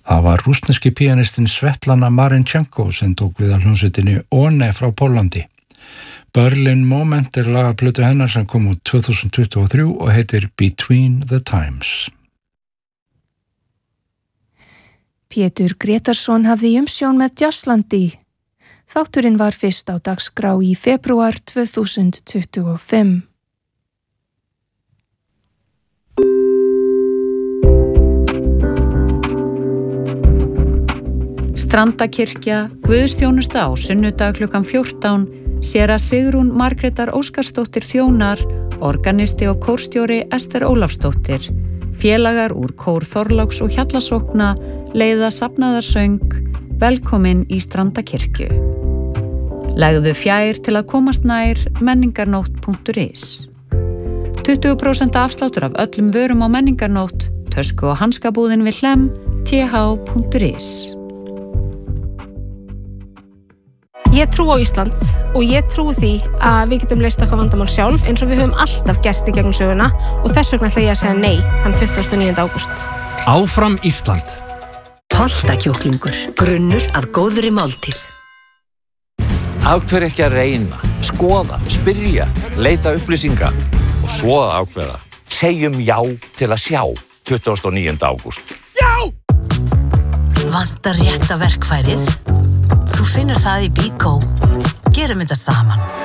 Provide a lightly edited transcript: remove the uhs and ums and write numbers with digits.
Það var rússneski píanistinn Svetlana Marinchenko sem tók við að hljómsveitinni One frá Póllandi. Berlin Moment lagaplötu hennar sem kom út 2023 og heitir Between the Times. Pétur Gretarsson hafði umsjón með Jazzlandi. Þátturinn var fyrst á dagskrá í febrúar 2025. Strandakirkja, guðsþjónusta á sunnudag klukkan 14, séra Sigrún Margrétar Óskarsdóttir þjónar, organisti og kórstjóri Ester Ólafsdóttir, félagar úr kór Þorláks og Hjallasókna, leiða safnaðarsöng, velkomin í Strandakirkju. Legðu fjær til að komast nær menningarnótt.is. 20% afsláttur af öllum vörum á menningarnótt, tösku og hanskabúðin við Hlemm, th.is. Ég trú á Ísland og ég trúi því að við getum leyst okkar vandamál sjálf eins og við höfum alltaf gert í gegnum söguna og þess vegna ætla ég að segja nei þann 29. ágúst. Áfram Ísland. Holtakjúklingur, grunnur að góðri máltíð. Af hverju ekki að reyna, skoða, spyrja, leita upplýsinga og svo að ákveða. Segjum já til að sjá 29. ágúst. Já! Vantar rétta verkfærið? Þú finnur það í Bíkó. Gerum þetta saman.